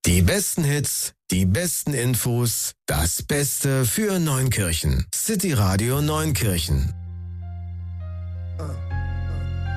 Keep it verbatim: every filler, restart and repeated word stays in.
Die besten Hits, die besten Infos, das Beste für Neunkirchen. City Radio Neunkirchen. Uh.